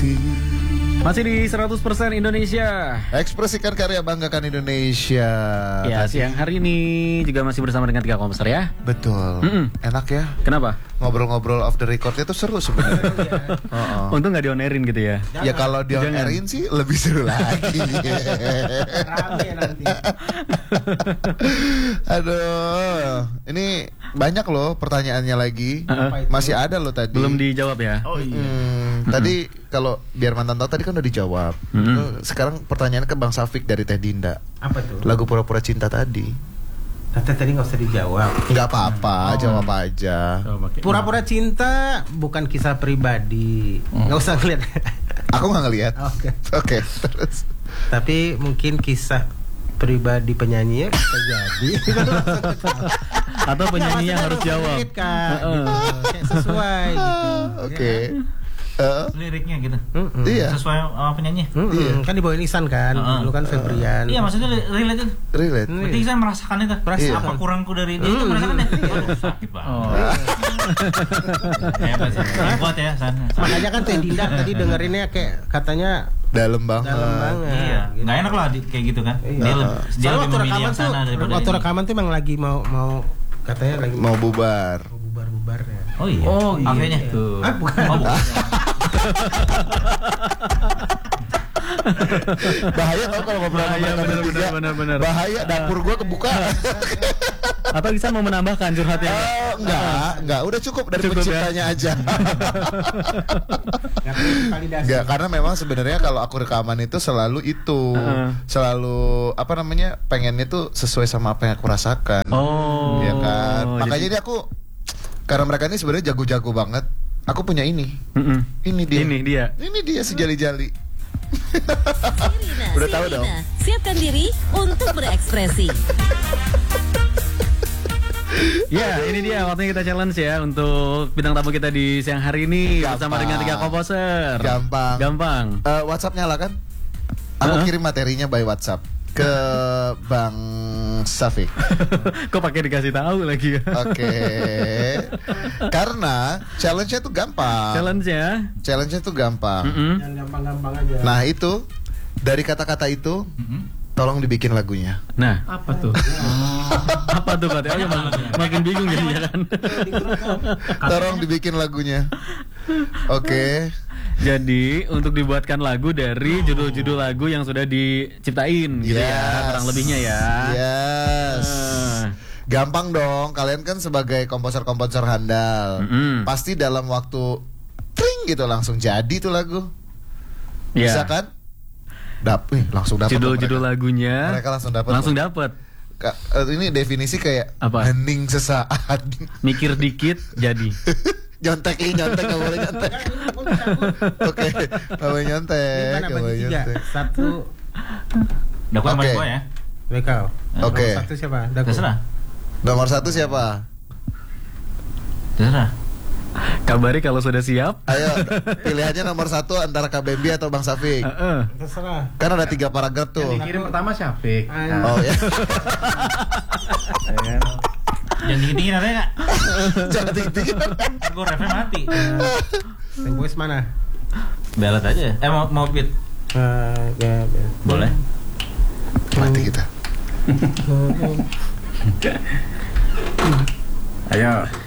hati. Masih di 100% Indonesia. Ekspresikan karya, banggakan Indonesia. Ya, siang hari ini juga masih bersama dengan 3 komposer ya. Betul. Enak ya. Kenapa? Ngobrol-ngobrol off the record itu seru sebenarnya. Untung nggak di-on-airin gitu ya. Ya kalau di on-airin sih lebih seru lagi. Rame nanti. Aduh, ini banyak loh pertanyaannya lagi. Masih ada loh tadi. Belum dijawab ya. Oh iya. Tadi kalau biar mantan tahu tadi kan udah dijawab. Sekarang pertanyaannya ke Bang Safik dari Teh Dinda. Apa tuh? Lagu Pura-Pura Cinta tadi. Tadi nggak usah dijawab. Nggak apa-apa, jawab aja. Pura-pura cinta bukan kisah pribadi. Nggak usah ngeliat. Aku nggak ngelihat. Oke. Terus. Tapi mungkin kisah pribadi penyanyinya bisa jadi. Atau penyanyi yang harus jawab. Kan, gitu. Kayak sesuai. Gitu. Oke. Liriknya gitu. Iya. Sesuai sama penyanyi. Iya. Kan dibawain Ihsan kan, dulu kan Febrian. Iya, maksudnya relate itu. Relate. Berarti saya merasakan itu. Iya. Apa kurangku dari dia itu merasakan ya? Aduh, sakit banget. Hebat sih. Hebat ya, San. Makanya kan Teh Dinda tadi dengerinnya kayak katanya Dalam banget. dalam banget. Iya, gitu. nggak enak lah kayak gitu kan. Iya. Dia Soalnya lebih memilih yang sana daripada waktu ini. rekaman tuh emang lagi mau katanya lagi Mau bubar. bubar ya. Oh iya. Akhirnya. Ah, bukan. Oh, bukan. Bahaya tau kalau ngobrol sama mereka bertiga. Benar. Bahaya, dapur gua kebuka. Atau bisa mau menambahkan curhatnya? Enggak, udah cukup dari Cukup ya? penciptanya aja. Nggak perlu validasi. Enggak, karena memang sebenarnya kalau aku rekaman itu selalu selalu apa namanya, pengennya tuh sesuai sama apa yang aku rasakan. Oh. Iya kan. Makanya jadi- ini aku, karena mereka ini sebenarnya jago-jago banget. Aku punya ini. Ini dia si jali-jali. Udah tahu dong. Siapkan diri untuk berekspresi. Ya, ini dia waktunya kita challenge ya untuk bintang tamu kita di siang hari ini bersama dengan 3 komposer. Gampang. WhatsApp nyala kan? Aku kirim materinya by WhatsApp ke Bang Safik. Kok pakai dikasih tahu lagi ya? Oke. Karena challenge-nya tuh gampang. Challenge-nya tuh gampang. Jangan gampang-gampang aja. Nah, itu dari kata-kata itu tolong dibikin lagunya. Nah, Apa tuh? apa tuh katanya? Makin bingung jadinya kan. Tolong dibikin lagunya. Oke. Jadi untuk dibuatkan lagu dari judul-judul lagu yang sudah diciptain gitu ya, kurang lebihnya ya. Yes. Gampang dong. Kalian kan sebagai komposer-komposer handal, pasti dalam waktu tring gitu langsung jadi tuh lagu. Bisa kan? Langsung dapat. Judul-judul lagunya. Mereka langsung dapat. Ini definisi kayak apa? Hening sesaat. Mikir dikit jadi. Nyontek nggak boleh nyontek. Oke, nggak boleh nyontek. Ini mana bagi 3? 1 Daku sama Oke. gua ya. Bekau. Oke. Nomor 1 siapa? Daku. Terserah. Nomor 1 siapa? Terserah. Kabari kalau sudah siap. Ayo, pilihannya nomor 1 antara Kak Bambi atau Bang Safik. Terserah. Kan ada 3 paragraf tuh. Dikirim pertama Syafiq. Oh ya. Jangan dingin-dingin ada nggak? Jangan tinggi-tinggi. Gue refnya mati. Yang voice mana? Belat aja. Mau beat? Boleh. Mati kita. Ayo.